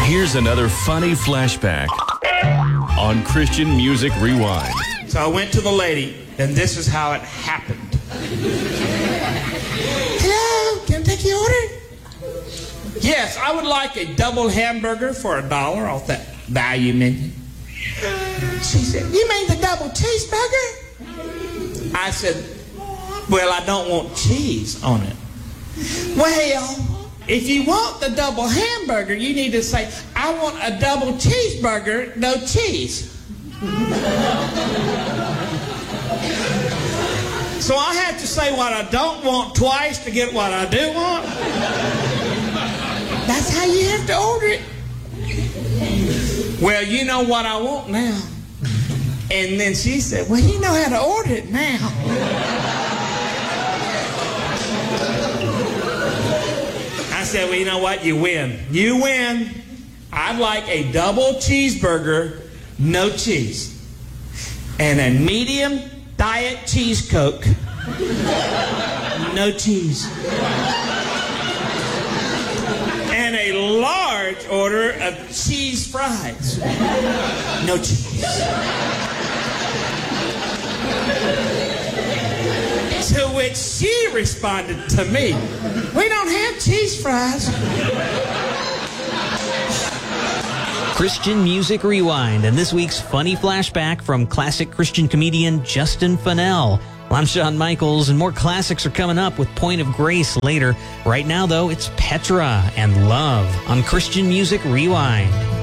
Here's another funny flashback on Christian Music Rewind. So I went to the lady, and this is how it happened. Hello, can I take your order? Yes, I would like a double hamburger for $1 off that value menu. She said, you mean the double cheeseburger? I said, well, I don't want cheese on it. Well, if you want the double hamburger, you need to say, I want a double cheeseburger, no cheese. So I have to say what I don't want twice to get what I do want. That's how you have to order it. Well, you know what I want now. And then she said, well, you know how to order it now. I said, well, you know what? You win. You win. I'd like a double cheeseburger, no cheese. And a medium diet cheese Coke, no cheese. And a large order of cheese fries, no cheese. To which she responded to me, we don't have cheese fries. Christian Music Rewind, and this week's funny flashback from classic Christian comedian Justin Fennell. I'm Shawn Michaels, and more classics are coming up with Point of Grace later. Right now, though, it's Petra and Love on Christian Music Rewind.